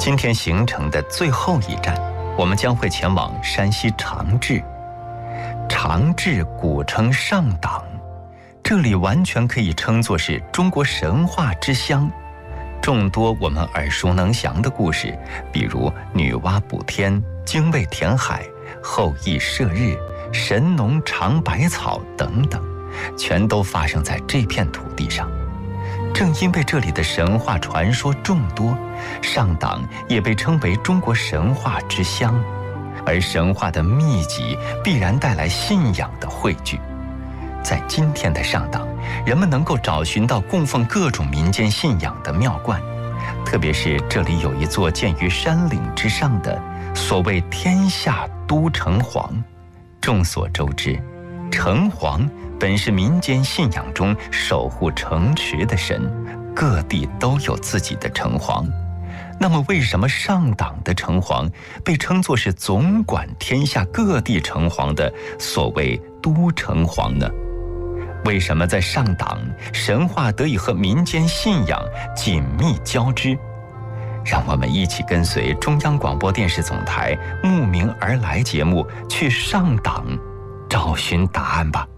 今天行程的最后一站，我们将会前往山西长治。长治古称上党，这里完全可以称作是中国神话之乡。众多我们耳熟能详的故事，比如女娲补天、精卫填海、后羿射日、神农尝百草等等，全都发生在这片土地上。正因为这里的神话传说众多，上党也被称为中国神话之乡。而神话的密集必然带来信仰的汇聚。在今天的上党，人们能够找寻到供奉各种民间信仰的庙观，特别是这里有一座建于山岭之上的所谓天下都城隍。众所周知，城隍本是民间信仰中守护城池的神，各地都有自己的城隍。那么为什么上党的城隍被称作是总管天下各地城隍的所谓都城隍呢？为什么在上党神话得以和民间信仰紧密交织？让我们一起跟随中央广播电视总台慕名而来节目去上党找寻答案吧。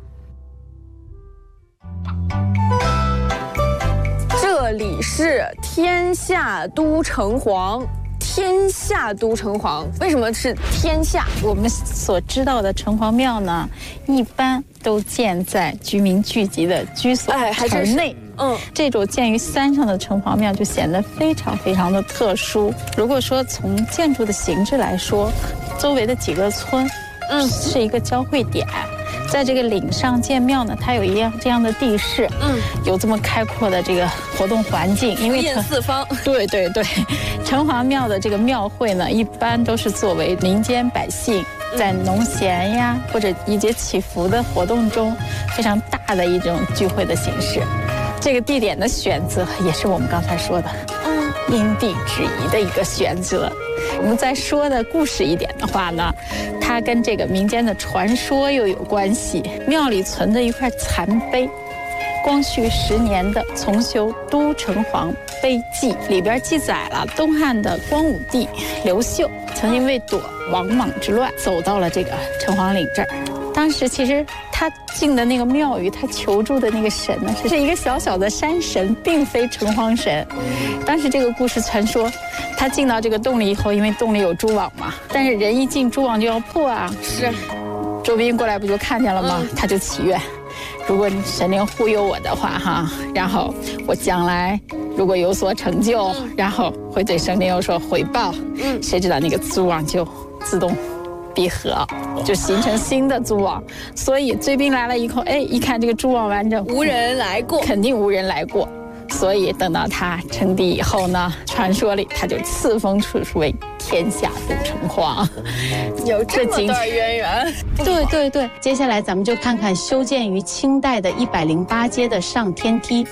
这里是天下都城隍，天下都城隍，为什么是天下？ 我们所知道的城隍庙呢，一般都建在居民聚集的居所城内。这种建于山上的城隍庙就显得非常非常的特殊。如果说从建筑的形制来说，周围的几个村，是一个交汇点。在这个岭上建庙呢，它有这样的地势，有这么开阔的这个活动环境，因为映四方。 对，城隍庙的这个庙会呢，一般都是作为民间百姓在农闲呀或者一节祈福的活动中非常大的一种聚会的形式。这个地点的选择也是我们刚才说的，因地制宜的一个选择。我们再说的故事一点的话呢，它跟这个民间的传说又有关系。庙里存着一块残碑，光绪10年的重修都城隍碑记，里边记载了东汉的光武帝刘秀曾因为躲王莽之乱，走到了这个城隍岭这儿。当时其实他进的那个庙宇，他求助的那个神呢，是一个小小的山神，并非城隍神。当时这个故事传说，他进到这个洞里以后，因为洞里有蛛网嘛，但是人一进蛛网就要破啊， 是， 周斌过来不就看见了吗？他就祈愿，如果神灵护佑我的话哈，然后我将来如果有所成就，然后会对神灵有所回报。谁知道那个蛛网就自动闭合，就形成新的蛛网。所以追兵来了以后，一看这个蛛网完整， 无人来过， 肯定无人来过。所以等到他称帝以后呢，传说里他就赐封出为天下都城隍。 有这么段渊源。 对，接下来咱们就看看修建于清代的108阶的上天梯。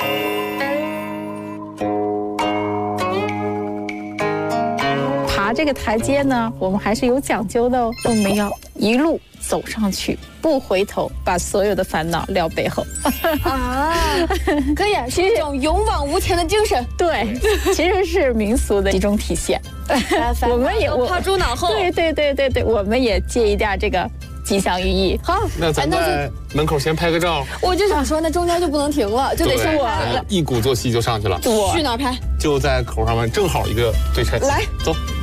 爬这个台阶呢，我们还是有讲究的哦，我们要一路走上去，不回头，把所有的烦恼撂背后。 可以，是一种勇往无前的精神。 对，其实是民俗的一种体现。我们也抛诸脑后。 对，我们也借一点这个吉祥寓意。 好， 那咱在门口先拍个照。 我就想说，那中间就不能停了，就得是我一鼓作气就上去了。 去哪儿拍？ 就在口上面，正好一个对称。 来， 走。